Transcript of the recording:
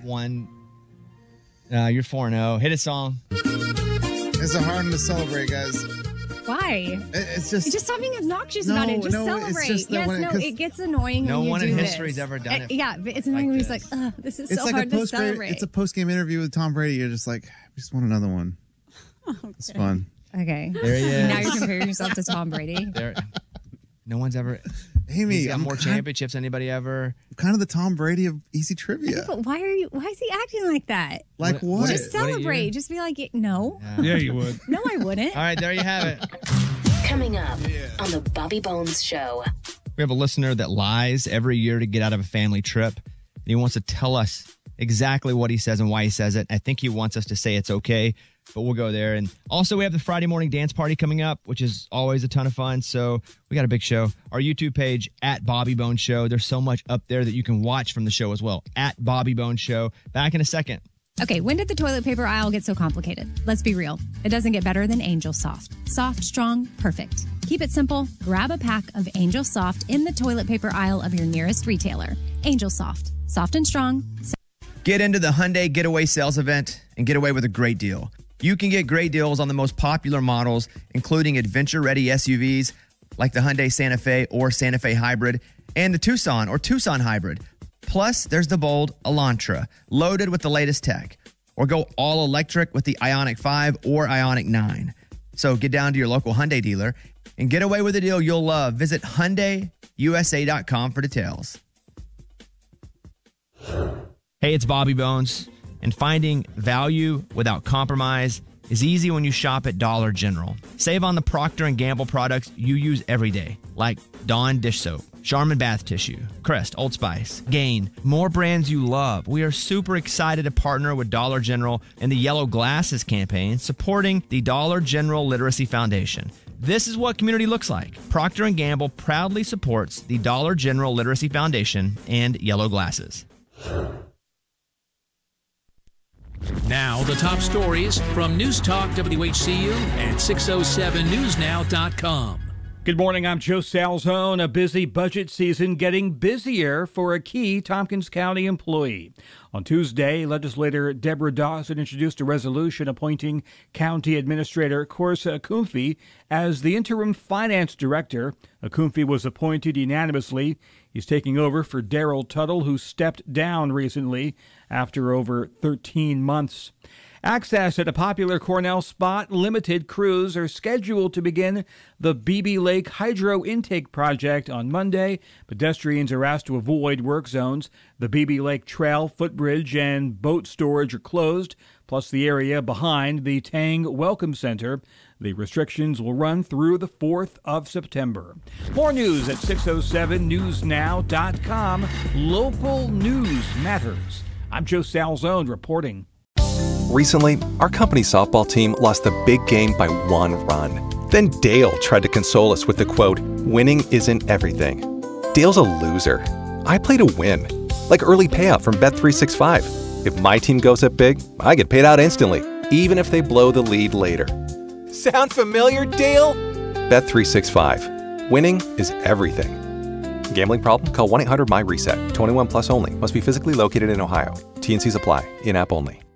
one. You're 4-0. Hit a song. It's a hard one to celebrate, guys. Why? It's just stop being obnoxious about it. Just celebrate. It's just it gets annoying no when you one do in this. history's ever done it. Yeah, but it's annoying when he's like, "Oh, this is so like hard to celebrate." It's a post-game interview with Tom Brady. You're just like, I just want another one. Okay. It's fun. Okay. There he is. Now you're comparing yourself to Tom Brady. No one's ever. Amy, He's got more championships than anybody ever. I'm kind of the Tom Brady of easy trivia. But why is he acting like that? Like what? Just celebrate. Just be like, no. Yeah, you would. No, I wouldn't. All right, there you have it. Coming up on the Bobby Bones Show. We have a listener that lies every year to get out of a family trip. And he wants to tell us exactly what he says and why he says it. I think he wants us to say it's okay, but we'll go there. And also, we have the Friday morning dance party coming up, which is always a ton of fun. So we got a big show. Our YouTube page, at Bobby Bones Show. There's so much up there that you can watch from the show as well. At Bobby Bones Show. Back in a second. Okay, when did the toilet paper aisle get so complicated? Let's be real. It doesn't get better than Angel Soft. Soft, strong, perfect. Keep it simple. Grab a pack of Angel Soft in the toilet paper aisle of your nearest retailer. Angel Soft. Soft and strong. Get into the Hyundai Getaway Sales Event and get away with a great deal. You can get great deals on the most popular models, including adventure-ready SUVs like the Hyundai Santa Fe or Santa Fe Hybrid and the Tucson or Tucson Hybrid. Plus, there's the bold Elantra, loaded with the latest tech. Or go all electric with the Ioniq 5 or Ioniq 9. So get down to your local Hyundai dealer and get away with a deal you'll love. Visit HyundaiUSA.com for details. Hey, it's Bobby Bones. And finding value without compromise is easy when you shop at Dollar General. Save on the Procter & Gamble products you use every day, like Dawn dish soap, Charmin bath tissue, Crest, Old Spice, Gain, more brands you love. We are super excited to partner with Dollar General in the Yellow Glasses campaign, supporting the Dollar General Literacy Foundation. This is what community looks like. Procter & Gamble proudly supports the Dollar General Literacy Foundation and Yellow Glasses. Now, the top stories from News Talk WHCU and 607newsnow.com. Good morning, I'm Joe Salzone. A busy budget season getting busier for a key Tompkins County employee. On Tuesday, legislator Deborah Dawson introduced a resolution appointing County Administrator Corsa Akumfi as the interim finance director. Akumfi was appointed unanimously. He's taking over for Daryl Tuttle, who stepped down recently after over 13 months. Access at a popular Cornell Spot Limited cruise are scheduled to begin the Beebe Lake Hydro Intake Project on Monday. Pedestrians are asked to avoid work zones. The Beebe Lake Trail, footbridge, and boat storage are closed, plus the area behind the Tang Welcome Center. The restrictions will run through the 4th of September. More news at 607newsnow.com. Local news matters. I'm Joe Salzone reporting. Recently, our company softball team lost the big game by 1 run. Then Dale tried to console us with the quote, "Winning isn't everything." Dale's a loser. I play to win, like early payout from Bet365. If my team goes up big, I get paid out instantly, even if they blow the lead later. Sound familiar, Dale? Bet365. Winning is everything. Gambling problem? Call 1-800-MY-RESET. 21 plus only. Must be physically located in Ohio. T&Cs apply. In-app only.